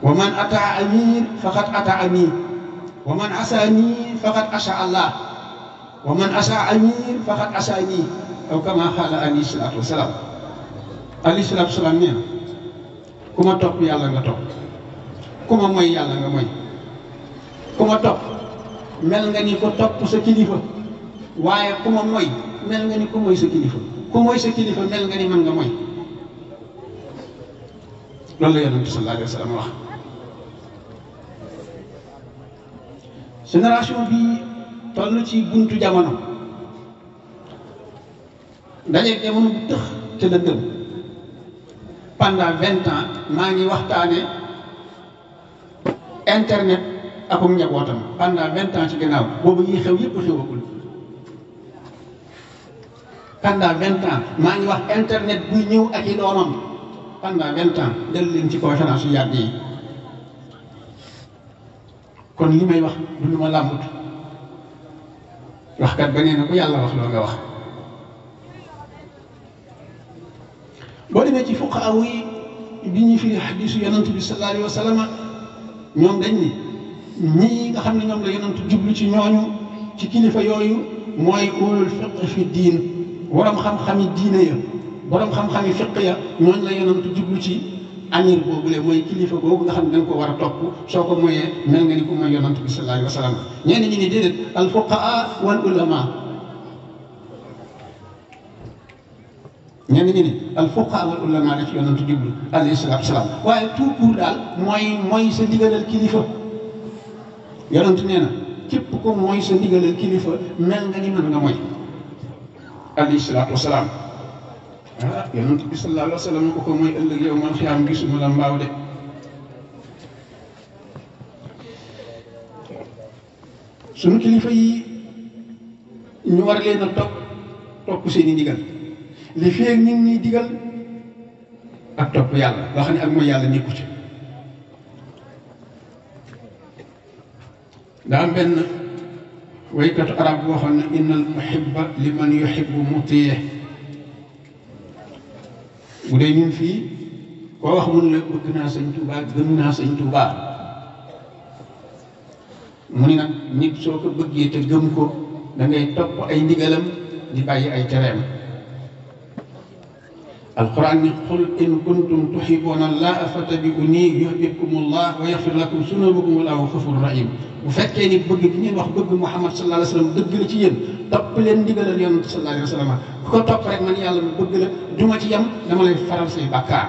wa man ataa amir faqad ataani wa man asaani faqad asa allah wa man asa amir faqad asaani aw kama xaala alayhi salaatu wasalaam. alayhi salaatu wasalaam nee na ku ma topp yàlla nga topp, ku ma moy yàlla nga moy. ku ma topp mel nga ni ko topp sa kilifa, waaye ku ma moy mel nga ni ku moy sa kilifa, ku moy sa kilifa mel nga ni man nga moy. loolu la yonent bi sallallahu alayhi wa sallam wax. génération bi toll ci buntu jamono, dajeeg jamono bu tëx te lëndëm. pendant 20 ans maa ngi waxtaane internet akum njabootam pendant 20 ans ci gannaaw, boobu yi xew yëpp xewagul. pendant 20 ans maa ngi wax internet buy ñëw ak i doomam pendant 20 ans. dellu leen ci conférence yu yàgg yi. kon li may wax du lu ma làmbut, waxkat ba nee na ku yàlla wax loo nga wax. boo demee ci fuqahaa yi bi ñuy firi xadiisu yonent bi sallallahu alayhi wa sallam, ñoom dañ ni ñii nga xam ne ñoom la yonent jublu ci ñooñu, ci kilifa yooyu, mooy ulul fiq fi diin, borom xam-xami diine ya, borom xam-xami fiq ya, ñooñu la yonent jublu ci amir boobule, mooy kilifa boobu nga xam ne da nga ko war a topp, soo ko moyee mel nga ni ku mooy yonent bi sallallahu alayhi wa sallam. ñenn ñi ni déedéet, al fuqahaa wal ulama. ñenn ñi ni al fuqahaa wal ulama la ci yonent jublu alayhi salaatu salaam. waaye tout pour daal mooy sa ndigalal kilifa. yonent nee na képp ko mooy sa ndigalal kilifa mel nga ni mën nga mooy alayhi salaatu wasalaam. ah yonent bi sallallahu alayhi wa sallam ko mooy ëllëg yow man xiyaam gisuma la mbaaw de. sunu kilifa yi ñu war leen a topp seeni ndigal, li feeg ñu ngi ñuy digal ak topp yàlla loo xam ne ak mooy yàlla nekku ci. daa am benn waykatu arab boo xam ne innal muhibba liman yuhibbu mutiih. bu dee ñun fii koo wax mun la bëgg naa sëñ Tuubaa, gëm naa sëñ Tuubaa, mu ni nag nit soo ko bëggee te gëm ko da ngay topp ay ndigalam di bàyyi ay tereem. alquran ni qul in kuntum tuhibbuuna allaha fattabi'uuni yuhbibkumullah wa yaghfir lakum zunuubakum wallaahu ghafuurun rahiim. bu fekkee ni bëgg gi ngeen wax bëgg Muhammad sallallahu alayhi wa sallam dëgg la ci yéen, topp leen ndigalal yonent sallallahu alayhi wa sallam. ku ko topp rek man yàlla mu bëgg la, duma ci yem, dama lay faral say bàkkaar.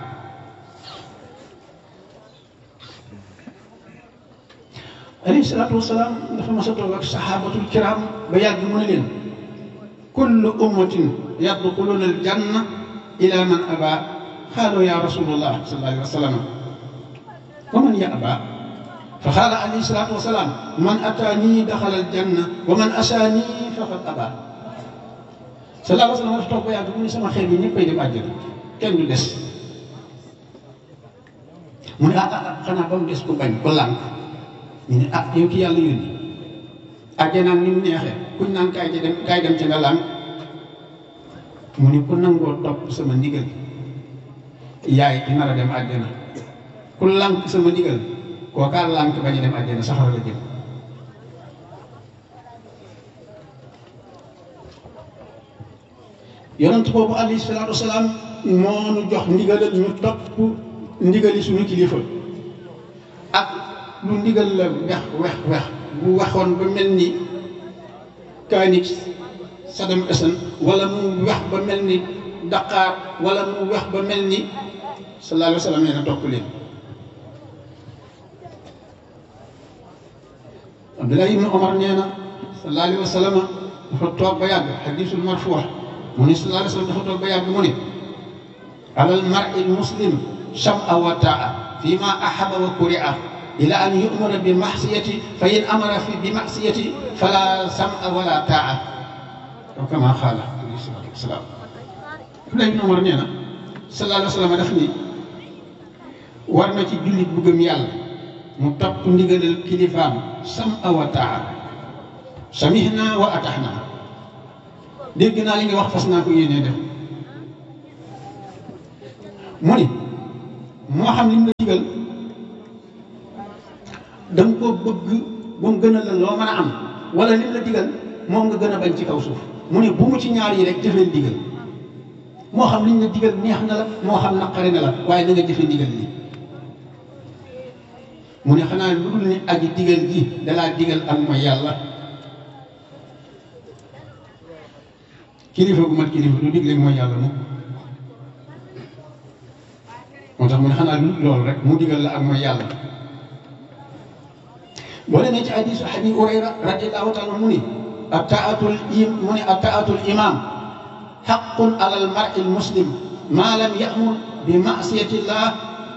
alayhi salaatu wasalaam dafa mas a toog ak saxaabatul kiram ba yàgg mu ne leen kullu ummatin yadxuluuna aljanna ila man aba. qaalu ya rasulallah sallallahu alayhi wa sallam wa man yaba? fa qaala alayhi salaatu wasalaam man ataani daxala aljanna wa man asaani faqad aba. sallallahu alayhi wa sallam dafa toog ba yàgg mu ne sama xeet yi ñëppay dem àjjana, kenn du des. mu ne xanaa ba mu des ku bañ ko lànk. ñu ne yow ki yàlla yónni àjjana ni mu neexee kuñ naan kaay dem ci nga lànk. mu ne ku nangoo topp sama ndigal yaay ki nar a dem àjjana, ku lànk sama ndigal kookaa lànk bañ a dem àjjana, safara la jëm. yonent boobu alayhi salaatu wasalaam moo nu jox ndigalal ñu topp ndigali suñu kilifa. ak lu ndigal la wex bu waxoon ba mel ni kaani Saddam Hussein, wala mu wex ba mel ni Dakar, wala mu wex ba mel ni sallallahu alayhi wa sallam nee na topp leen. Abdullah ibn Omar nee na sallallahu alayhi wa sallam dafa toog ba yàgg, hadiisul marfuu mu ne sallallahu alayhi wa sallam dafa toog ba yàgg mu ne alal mar'i muslim sam'a wa taa'a fi ma ahabba wa kuriha ila an yu'mara bi ma'siyati fa in amara bi ma'siyati fala sam'a wala taa'a aw kama qaala alayhi salaatu wa salaam. Abdullah ibn Umar nee na sallallahu alayhi wa sallam daf ni war na ci jullit bu gëm yàlla mu topp ndigalal kilifaam sam'a wa taa'a, samihna wa ata'na. dégg naa li nga wax fas naa ko yéenee def. mu ni moo xam li mu la digal da nga koo bëgg ba mu gën a la loo mën a am wala lim la digal moom nga gën a bañ ci kaw suuf mu ne bu mu ci ñaar yi rek jëfee digal moo xam liñ la digal neex na la moo xam naqari na la waaye da nga jëfe digal li mu ne xanaa lu dul ni aji digal ji dalaa digal ak mooy yàlla kilifa gu mat kilifa du digle mooy yàlla moom moo tax mu ne xanaa lu loolu rek mu digal la ak mooy yàlla boo demee ci hadiisu Abi Hurayra radiyallahu taala mu ni attaatul imam xaqun ala al mar'i al muslim ma lam ya'mur bi ma'siyatillah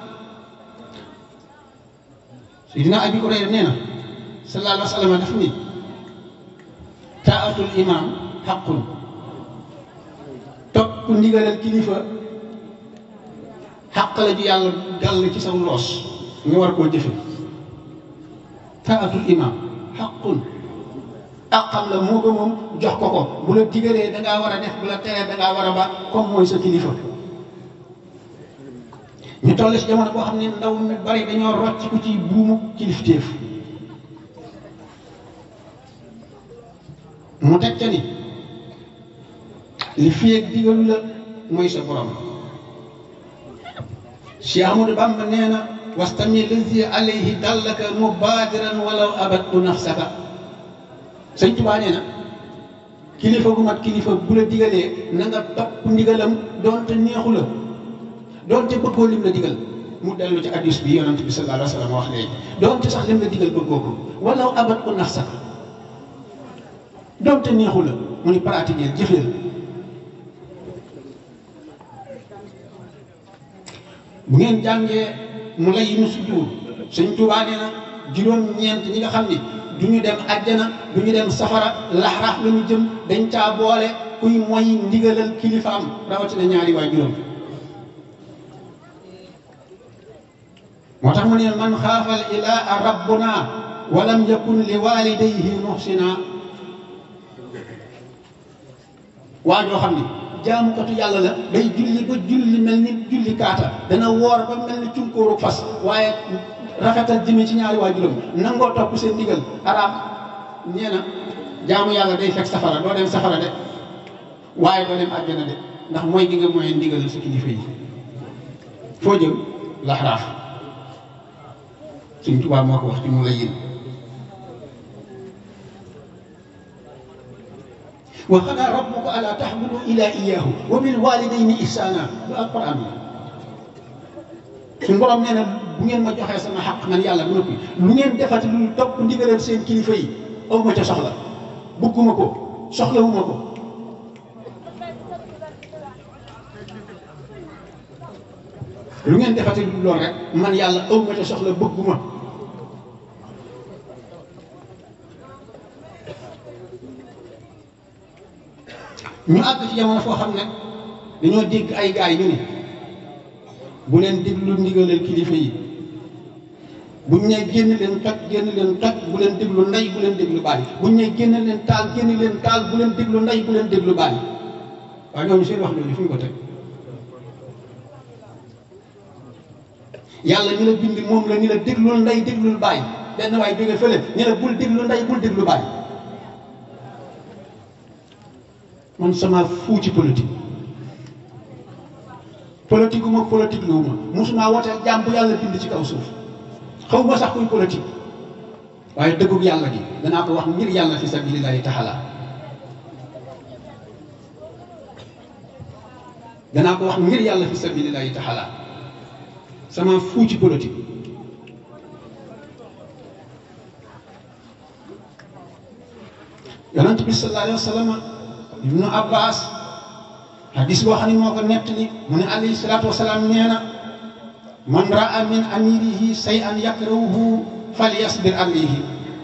Sayyidina Abi Hurayra nee na sallallahu alayhi wa sallam daf ni taatul imam xaqun topp ndigalal kilifa xaq la ju yàlla gàll ci sa loos nga war koo jëfe taatul imam xaqun àqam la moo ko moom jox ko ko bu la digalee da ngaa war a def bu la teree da ngaa war a ba comme mooy sa kilifa ñu toll si jamono boo xam ne ndaw mi bari dañoo rocc ku ci buumu kilifteef mu teg ca ni li fi ak digalu la mooy sa borom Cheikh Ahmadou Bamba nee na wastami lazi alayhi dallaka mubadiran walaw abadtu nafsaka Sëñ Tuubaa nee na kilifa gu mat kilifa bu la digalee na nga topp ndigalam doonte neexu la doonte bëggoo lim la digal mu dellu ci hadiis bi yonent bi sallallahu alayhi wa sallam wax léegi doonte sax lim la digal bëggoo ko walaw abadtu nafsaka doonte neexu la mu ni pratiquer jëfeel bu ngeen jàngee mu lay nu sujjuur Sëñ Tuubaa nee na juróom-ñeent ñi nga xam ni du ñu dem àjjana du ñu dem safara laxraaf la ñu jëm dañ caa boole kuy moy ndigalal kilifaam rawatina ñaari waay juróom moo tax mu ne man xaafal ilaa rabbuna walam yakun li walidayhi muhsina waa joo xam ni jaamukatu yàlla la day julli ba julli mel ni julli kaata dana woor ba mel ni cunkóoru fas waaye rafetal jëme ci ñaari waajuram nangoo topp seen ndigal arab nee na jaamu yàlla day fekk safara doo dem safara de waaye doo dem àjjana de ndax mooy gi nga mooy ndigal sa kilifa yi foo jëm laxraaf Sëñ Tuubaa moo ko wax ci mu la yéen wa qadaa rabbuka allaa ta'budu illaa iyyaahu wa bil waalidayni ihsaana lu alquran la suñu borom nee na bu ngeen ma joxee sama xaq man yàlla bu noppi lu ngeen defati lu topp ndigalal seen kilifa yi aw ma ca soxla bëgguma ko soxlawuma ko lu ngeen defati lu lool rek man yàlla aw ma ca soxla bëgguma ñu àgg ci jamono foo xam ne dañoo dégg ay gaay ñu ni bu leen déglu ndigalal kilifa yi buñ ne génn leen toj bu leen déglu ndey bu leen déglu baay buñ ne génn leen taal bu leen déglu ndey bu leen déglu baay waaye ñooñu seen wax loolu fu ñu ko teg yàlla ñu la bind moom la ñu la déglul ndey déglul baay benn waay jóge fële ñu la bul déglu ndey bul déglu baay man sama fuu ci politique gu ma politique lu ma musuma woteel jàmm bu yàlla bind ci kaw suuf xaw ma sax kuy politique waaye dëggug yàlla gi danaa ko wax ngir yàlla fi sabilillahi taala danaa ko wax ngir yàlla fi sabilillahi taala sama fuu ci politique yonent bi sallallahu alayhi wa sallam ibnu abbas hadis boo xam ne moo ko nettali mu ne alayhi salaatu wasalaam nee na man raa min amirihi shay'an yakrahuhu falyasbir alayhi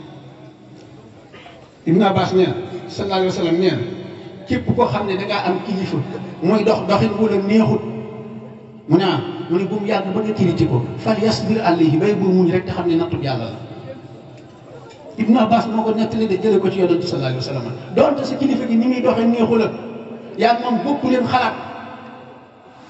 ibnu abbas nee na sallallahu alayhi wa sallam nee na képp koo xam ne dangaa am kilifa mooy dox doxin wu la neexut mu ne bu mu yàgg ba nga critiqué ko falyasbir alayhi bay bu muñ rek te xam ne nattub yàlla la ibnu abbas moo ko nettali de jële ko ci yonent sallallahu alayhi wa sallam doonte sa kilifa gi ni muy doxee neexu la yaa moom bokku leen xalaat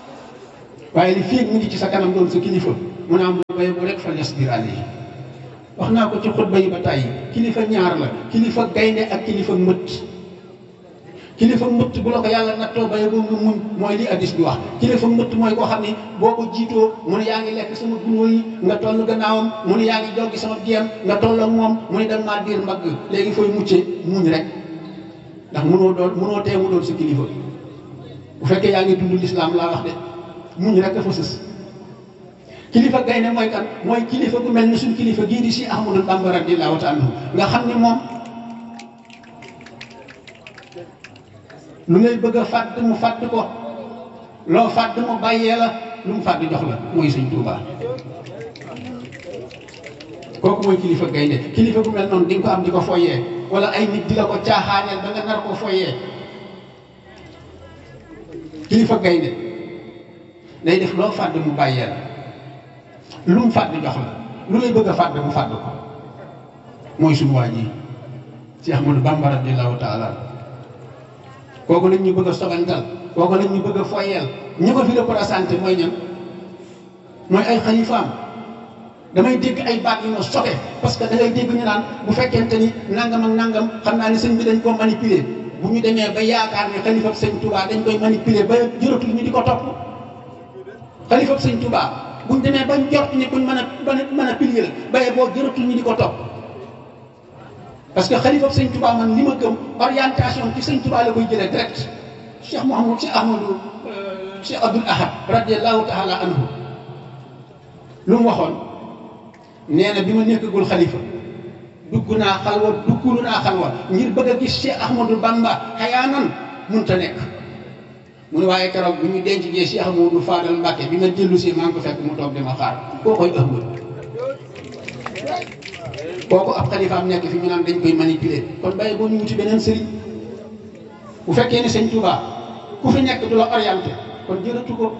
waaye li fii mu ngi ci sa kanam doon sa kilifa mu ne am bay bu rek falyasbir alayhi wax naa ko ci xutba yi ba tàyyi kilifa ñaar la kilifa gaynde ak kilifa mbëtt. kilifa mbëtt bu la ko yàlla nattoo ba yóbbu nga muñ mooy li addis bi wax kilifa mbëtt mooy koo xam ne boo ko jiitoo mu ne yaa ngi lekk sama gunóor yi nga toll gannaawam mu ne yaa ngi joggi sama géem nga toll ak moom mu ne dem maa diir mbagg léegi fooy muccee muñ rek ndax mënoo tee mu doon si kilifa bu fekkee yaa ngi dund lislaam laa wax de muñ rek dafa sës. kilifa gaynde mooy kan mooy kilifa bu mel ni suñ kilifa gii di si Ahmadou Bamba radiyallahu ta'ala anhu nga xam ne moom lu ngay bëgg a fàdd mu fàdd ko loo fàdd mu bàyyee la lu mu fàdd jox la mooy Sëñ Tuubaa kooku mooy kilifa gaynde kilifa bu mel noonu di nga ko am di ko foyee wala ay nit di la ko caaxaaneel ba nga nar ko foyee. kilifa gaynde day def loo fàdd mu bàyyee la lu mu fàdd jox la lu lay bëgg a fàdd mu fàdd ko mooy suñu waa ji ci Ahmadou Bamba radiyallahu ta'ala kooku lañ ñu bëgg a sobantal kooku lañ ñu bëgg a foyeel ñi ko fi représenté mooy ñan mooy ay xalifaam. damay dégg ay baat yu ma sobe parce que da ngay dégg ñu naan bu fekkente ni nangam ak nangam xam naa ne sëñ bi dañ koo manipuler bu ñu demee ba yaakaar ne xalifab sëñ Touba dañ koy manipuler ba jëratul ñu di ko topp. xalifab sëñ Touba bu ñu demee ba njort ni kuñ mën a pilier la ba boo jëratul ñu di ko topp. parce que xalifab sëñ Touba man li ma gëm orientation ci sëñ Touba la koy jëlee direct Cheikh Mouhamadou Cheikh Abdoul Ahad radiyallahu ta'ala anhu lu mu waxoon nee na bi ma nekkagul xalifa dugg naa xalwa ngir bëgg a gis Cheikh Ahmadou Bamba xayaanan mënta nekk mu ne waaye keroog bu ñu denc jee Cheikh Ahmadou Fadal Mbacke bi ma dellu si maa ngi ko fekk mu toog dama xaar koo koy ëmbal kooku ab xalifaam nekk fi ñu naan dañ koy manipuler kon bàyyi boo ñu wuti beneen sëriñ bu fekkee ne sëñ Touba ku fi nekk du la orienté kon jërëtu ko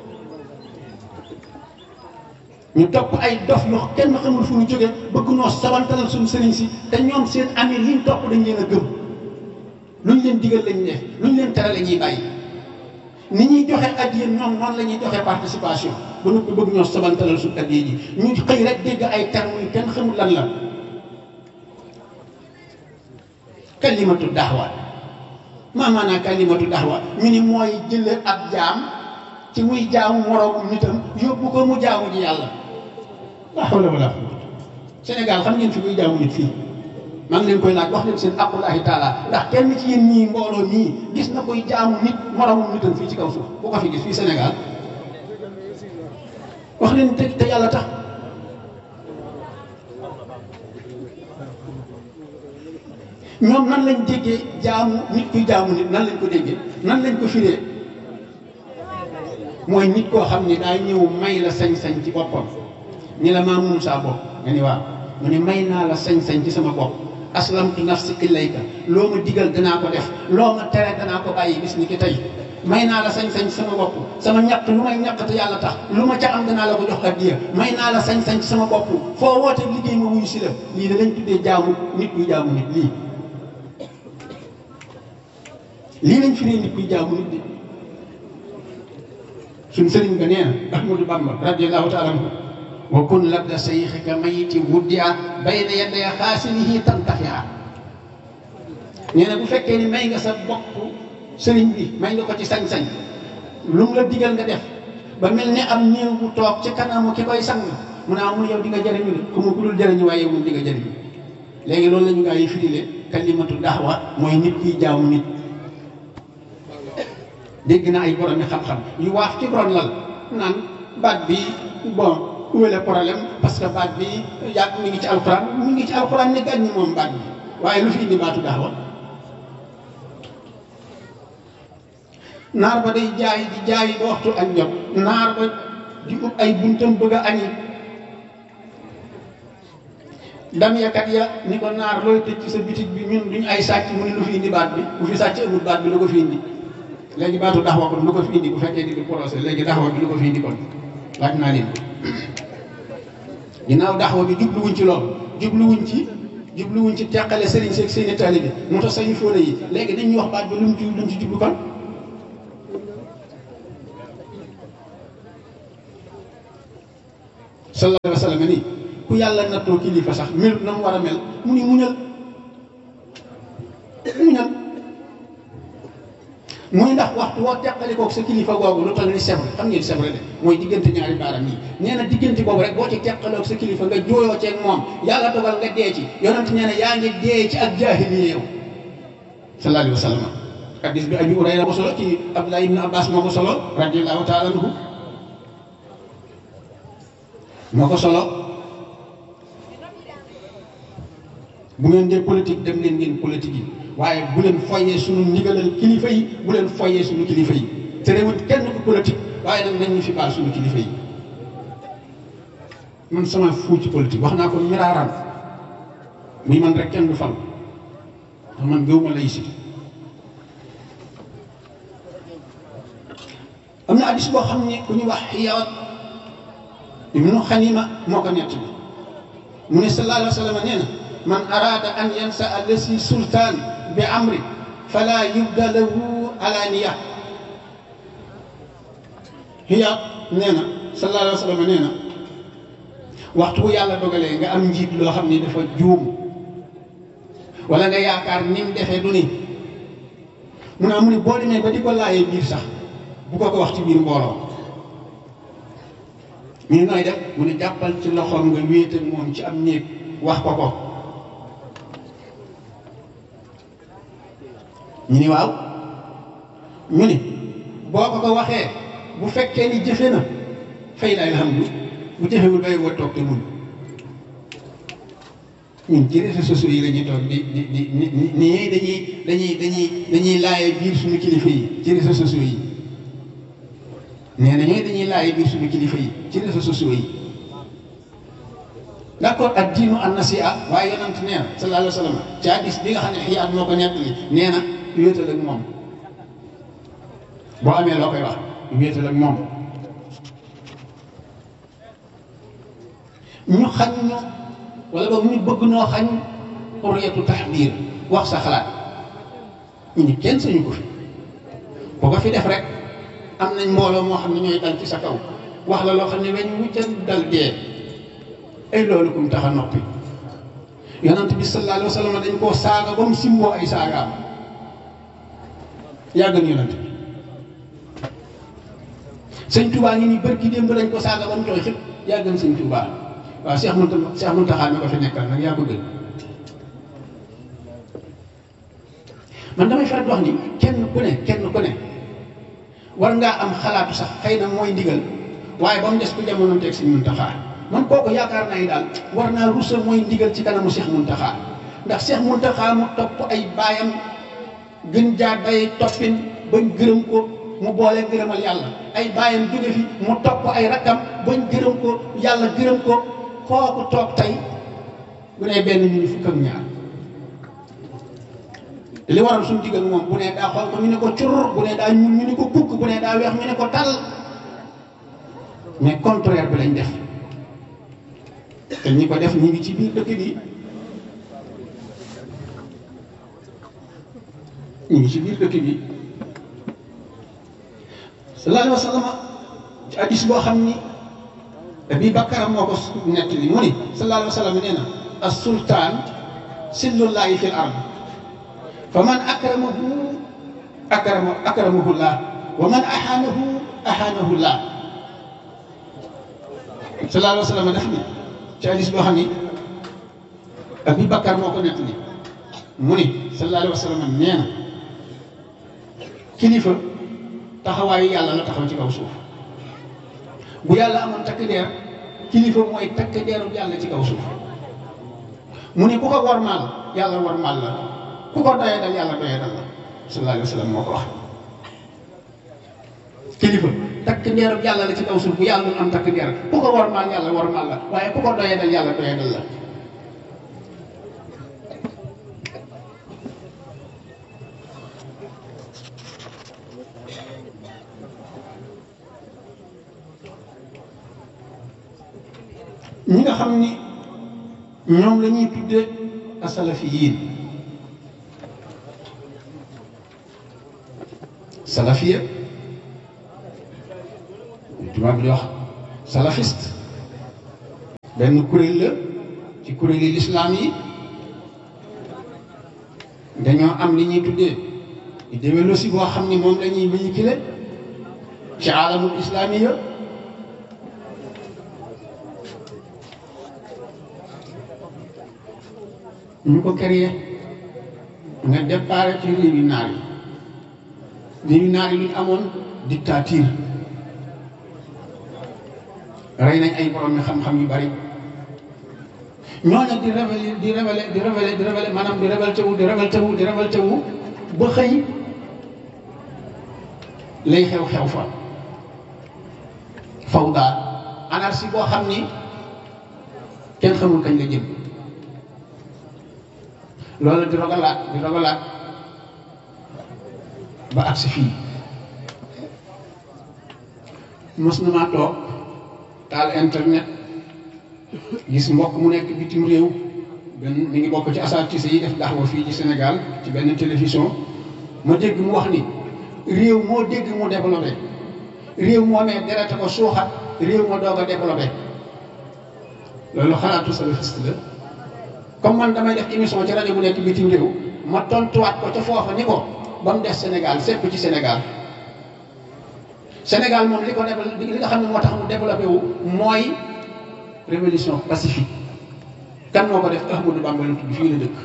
ñu topp ay dof yoo kenn xamul fu ñu jógee bëgg noo sabantalal suñu sëriñ si te ñoom seen ami liñ topp dañ leen a gëm luñ leen digal lañ def luñ leen tere la ñuy bàyyi ni ñuy joxe addiya ñoom noonu la ñuy joxe participation ba noppi bëgg ñoo sabantalal suñu addiya ji ñu xëy rek dégg ay termes yu kenn xamul lan la. kalimatu daxwa maanaam kalimatu daxwa ñu ni mooy jëlee ab jaam ci muy jaamu moroomu nitam yóbbu ko mu jaamu ji yàlla. la hawla wala quwwata Sénégal xam ngeen fi muy jaamu nit fii maa ngi leen koy laaj wax leen seen aqullahi taala ndax kenn ci yéen ñii mbooloo nii gis na koy jaamu nit moroomu nitam fii ci kaw suuf bu ko fi gis fii Sénégal wax leen te yàlla tax. ñoom nan lañ déggee jaamu nit kuy jaamu nit nan lañ ko déggee nan lañ ko firee mooy nit koo xam ne daa ñëw may la sañ-sañ ci boppam ni la maa moom saa bopp nga ni waaw mu ne may naa la sañ-sañ ci sama bopp aslamtu nafsi ilayka loo ma digal danaa ko def loo ma tere danaa ko bàyyi bis ni ki tey may naa la sañ-sañ ci sama bopp sama ñaq lu may ñaq te yàlla tax lu ma ca am danaa la ko jox addiya may naa la sañ-sañ ci sama bopp foo woote liggéey ma wuyu si la lii da lañ tuddee jaamu nit kuy jaamu nit lii lañ firee nit kuy jaamu nit di suñ sëriñ ba nee na Ahmadou Bamba radiyallahu ta'ala anhu wa kun ladda sayxika mayiti wuddia bayna yaday xaasinihi tantafi'a nee na bu fekkee ni may nga sa bopp sëriñ bi may nga ko ci sañ-sañ lu mu la digal nga def ba mel ni am néew bu toog ci kanamu ki koy sang mu ne amul yow di nga jëriñu de ku mu ku dul jëriñu waaye yow moom di nga jëriñu léegi loolu la ñu gaa yi firile kalimatu daxwa mooy nit kuy jaamu nit. dégg na ay borom xam-xam yu waaf ci ron lal naan baat bi bon où est le problème parce que baat bi yàgg mi ngi ci alxuraan ne gàññi moom baat bi waaye lu fi indi baatu daxwa naar ba day jaay ba waxtu añ jot naar ba di ut ay buntam bëgg a añi dam yakat ya ni ko naar looy tëj ci sa bitig bi ñun duñ ay sàcc mu ne lu fi indi baat bi bu fi sàcc amul baat bi lu ko fi indi léegi baatu daxwa kon lu ko fi indi bu fekkee di procès léegi daxwa bi lu ko fi indi kon laaj naa leen ginnaaw daxwa bi jubluwuñ ci loolu jubluwuñ ci teqale sëriñ seeg seeni taalibe moo tax sañu fóole yi léegi dañuy wax baat bi lu mu ci jublu kon sallallahu alayhi wa sallam ni ku yàlla nattoo kilifa sax melut na mu war a mel mu ni muñal muy ndax waxtu woo teqali koog sa kilifa googu lu toll ni sebre xam ngeen sebre de mooy diggante ñaari baaram yi nee na diggante boobu rek boo ci teqaloog sa kilifa nga jooyoo ceeg moom yàlla dogal nga dee ci yonent nee na yaa ngi dee ci ak jaahiliya yow sallallahu alayhi wa sallam hadis bi Abi Hurayra ko solo ci Abdullah ibn Abbas moo ko solo radiyallahu taala anhu moo ko solo bu ngeen dee politique dem leen ngeen politique yi waaye bu leen foyee suñu ndigalal kilifa yi bu leen foyee suñu kilifa yi te réewut kenn ku politique waaye nag nañ ñu fi baal suñu kilifa yi man sama fuu ci politique wax naa ko miraaram muy man rek kenn du fal ndax man gëwuma laïcité am na hadiis boo xam ne ku ñuy wax Hiyaat ibnu Xanima moo ko nett bi mu ne sallallahu alayhi wa sallam nee na man araada an yansa allasi sultaan bi amri fala yubda lahu alaniya Hiyaat nee na sallallahu alayhi wa sallam nee na waxtu bu yàlla dogalee nga am njiit loo xam ne dafa juum wala nga yaakaar ni mu defee du ni mu ne mu ne boo demee ba di ko laayee biir sax bu ko wax ci biir mbooloo ñu nooy def mu ne jàppal ci loxoom nga wéet ak moom ci am néeg wax ko ko ñu ni waaw ñu ni boo ko waxee bu fekkee ni jëfe na fay la alhamdu bu jëfewul bay woo toog te mun ñun ci réseaux sociaux yi la ñuy toog di dañuy laaye biir suñu kilifa yi ci réseaux sociaux yi nee na ñooy dañuy laaye biir suñu kilifa yi ci réseaux sociaux yi d'accord ak diinu an nasiha waaye yonent nee na sallallahu alayhi wa sallam ci hadis bi nga xam ne Hiyaat moo ko nettali nee na wéetal ak moom boo amee loo koy wax wéetal ak moom ñu xañ ñu wala boog ñu bëgg noo xañ xurriyatu taxbiir wax sa xalaat ñu ni kenn sañu ko fi boo ko fi def rek am nañ mbooloo moo xam ne ñooy dal ci sa kaw wax la loo xam ne weñ wuccal dal dee ay loolu kum tax a noppi yonent bi sallallahu alayhi wa sallam dañ koo saaga ba mu simboo ay saagaam yàggan yonent bi sëñ Touba ngi ni bërki démb lañ ko saaga ba mu tooy xëpp yàggan sëñ Touba waaw Cheikh Mountakha mi ko fi nekkal nag yaa ko gën man damay faral di wax ni kenn ku ne war ngaa am xalaatu sax xëy na mooy ndigal waaye ba mu des ku jamono teg sëñ Mountakha man kooku yaakaar naa ni daal war naa rusa mooy ndigal ci kanamu Cheikh Mountakha ndax Cheikh Mountakha mu topp ay baayam gën jaa day toppin bañ gërëm ko mu boole gërëmal yàlla ay baayam jóge fi mu topp ay rakkam bañ gërëm ko yàlla gërëm ko kooku toog tey bu ne benn ñu ni fukk ak ñaar li waral suñu digal moom bu ne daa xool ko ñu ne ko cur bu ne daa ñuul ñu ne ko kukk bu ne daa weex ñu ne ko tal mais contraire bi lañ def te ñi ko def ñu ngi ci biir dëkk bi ñu ngi ci biir dëkk bi sallallahu alayhi wa sallam ci hadis boo xam ni Abi Bakar moo ko nettali mu ni sallallahu alayhi wa sallam nee na as-sultaan sillullahi fil ard fa man akramahu akramahu llah wa man ahaanahu ahaanahu llah sallallahu alayhi wa sallam def ni ci hadis boo xam ni Abi Bakar moo ko nettali mu ni sallallahu alayhi wa sallam nee na kilifa taxawaayu yàlla la taxaw ci kaw suuf bu yàlla amoon takk deer kilifa mooy takk deeru yàlla ci kaw suuf mu ne ku ko wormaal yàlla wormaal la ku ko doyee dal yàlla doyee dal la sallallahu alayhi wa sallam moo ko wax kilifa takk deeru yàlla la ci kaw suuf bu yàlla doon am takk deer ku ko wormaal yàlla wormaal la waaye ku ko doyee dal yàlla doyee dal la ñi nga xam ni ñoom la ñuy tuddee asalafiyiin salafiya tubaab bi di wax salafiste benn kuréel la ci kuréeli lislaam yi dañoo am li ñuy tuddee idéologie boo xam ni moom la ñuy véhiculer ci alamul islamiya ñu ko créé nga départ ci réewi naar yi lu ñu amoon dictature rey nañ ay borom xam-xam yu bari ñooñu di révélé maanaam di révolté wu ba xëy lay xew fa fawda anarchie boo xam ni kenn xamul kañ la jëm loolu di rogalaat ba agsi fii mos na maa toog taal internet gis mbokk mu nekk bitim réew benn mi ngi bokk ci asatise yi def daxwa fii ci Sénégal ci benn télévision ma dégg mu wax ni réew moo dégg mu développé réew moo ne derete ko suuxat réew moo doog a développé loolu xalaatu salafiste la comme man damay def émission ci rajo bu nekk bitim réew ma tontuwaat ko ca foofa ni ko ba mu des Sénégal sépp ci Sénégal moom li ko développé li nga xam ne moo tax mu développé wu mooy révolution pacifique kan moo ko def Ahmadou Bamba la tudd fii la dëkk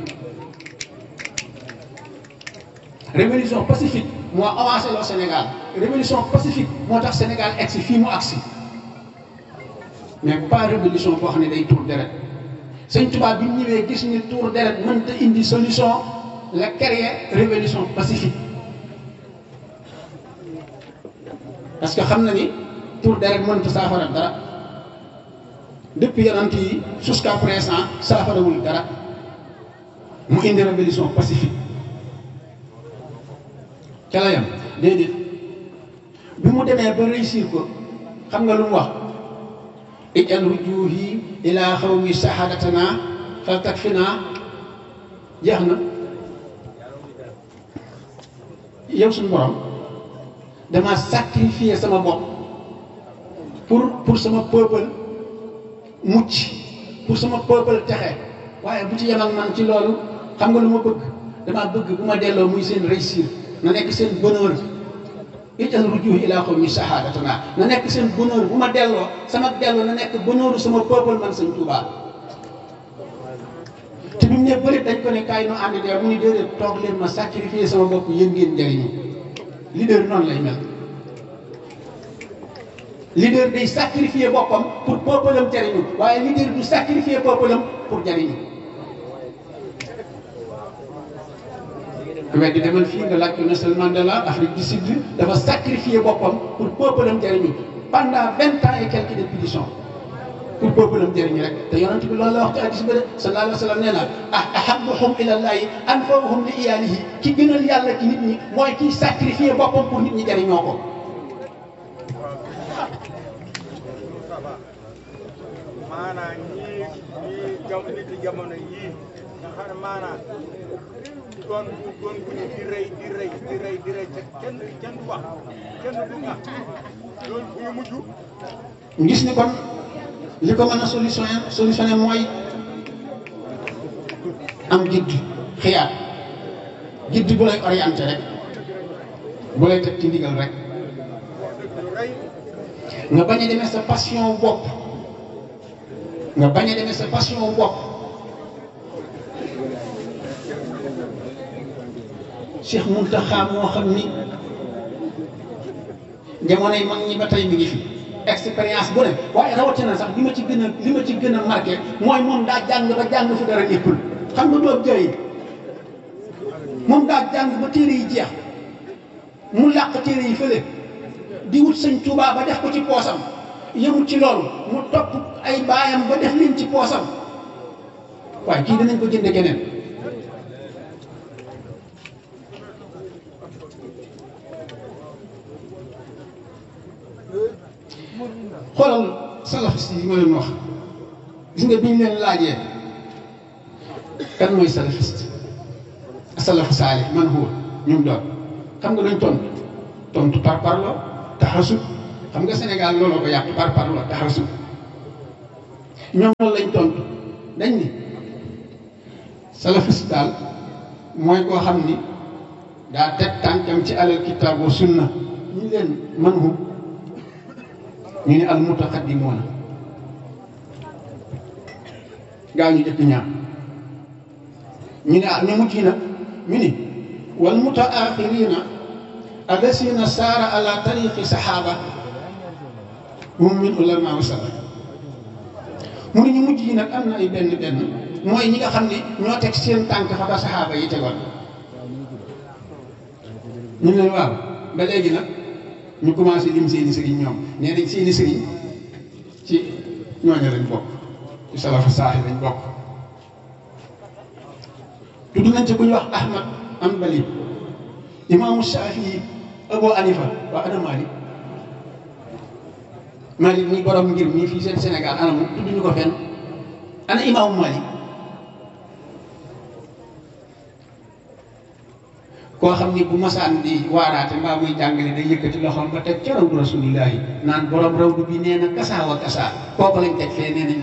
révolution pacifique moo avancé loo Sénégal révolution pacifique moo tax Sénégal egsi fii mu agsi mais pas révolution boo xam ne day tuur deret Sëñ Tuubaa bi mu ñëwee gis ni tuur deret mënta indi solution la créer révolution pacifique parce que xam na ni tuur deret mënta saafara dara depuis yonent yi jusqu'à présent saafarawul dara mu indi révolution pacifique ca la yam déedéet bi mu demee ba réussir ko xam nga lu mu wax ijal wujuhi ila xawmi sahadatana fal takfina jeex na yow suñu borom dama sacrifier sama bopp pour sama peuple mucc pour sama peuple texe waaye bu ci yem ak man ci loolu xam nga lu ma bëgg dama bëgg bu ma delloo muy seen réussir na nekk seen bonheur ijal rujuhi ila qawmi sahadatana na nekk seen bonheur bu ma delloo sama delloo na nekk bonheuru sama peuple man Sëñ Tuubaa te bi mu ne bëri dañ ko ne kaay nu ànd dee mu ni déedéet toog leen ma sacrifier sama bopp yéen ngeen jëriñu leader noonu lay mel leader day sacrifier boppam pour peuple am jëriñu waaye leader du sacrifier peuple am pour jëriñu weddi demal fii nga laaj ko Nelson Mandela Afrique du Sud dafa sacrifier boppam pour peuple am jëriñu pendant 20 ans et quelques répétitions pour peuple am jëriñu rek te yonent bi loolu la wax ci hadiis ba de sallallahu alayhi wa sallam nee na ahabbuhum ilallahi anfa'uhum li iyalihi ki gënal yàlla ci nit ñi mooy kiy sacrifier boppam pour nit ñi jëriñoo ko. maanaam nit jamono yii nga xam ne maanaam doon bu ñu di rëy kenn du wax kenn du nga loolu bu ñu mujj. gis ni kon li ko mën a solutionné mooy am gidd xiyaat gidd bu lay orienté rek bu lay teg ci ndigal rek nga bañ a demee sa passion bopp nga bañ a demee sa passion bopp. Cheikh Mountakha moo xam ni jamono yi mag ñi ba tey mi ngi fi expérience bu ne waaye rawatina sax li ma ci gën a marqué mooy moom daa jàng ba jàng fu dara éppul xam nga doob jooy moom daa jàng ba téere yi jeex mu làq téere yi fële di wut Sëñ Tuubaa ba def ko ci poosam yëmut ci loolu mu topp ay baayam ba def leen ci poosam waaye kii danañ ko jënde keneen xoolal salafiste yi ma leen wax gis nga bi ñu leen laajee kan mooy salafiste salafu saalih man huwa ñum doon xam nga dañ tontu par parlo taxasub xam nga Sénégal looloo ko yàq par parlo taxasub ñoom loolu lañ tontu dañ ni salafiste daal mooy koo xam ni daa teg tànkam ci alal kitaab wa sunna ñu leen man hum ñu ne al mutaqaddimoona gaa ñu jëkk ñaar ñu ne ñu mujj nag ñu ni wal mutaaxirina allasina saara ala tariqi saxaaba hum min ulama wa salaf mu ne ñu mujj yi nag am na ay benn mooy ñi nga xam ne ñoo teg seen tànk fa ba saxaaba yi tegoon ñu ne waaw ba léegi nag ñu commencé lim seeni sëriñ ñoom nee nañ seeni sëriñ ci ñooñu lañ bokk ci salafu saaxi lañ bokk tudd nañ ci bu ñu wax Ahmad Hanbali imaamu Shafii Abu Hanifa waa ana Malik Malik mi borom ngir mii fii seen Sénégal ana mu tudd ñu ko fenn ana imaamu Malik koo xam ni bu masaan di waaraate mbaa muy jàngale day yëkkati loxoom ba teg ca rawdu rasulillahi naan borom rawdu bi nee na kasaa wa kasaa kooku lañ teg fee nee nañ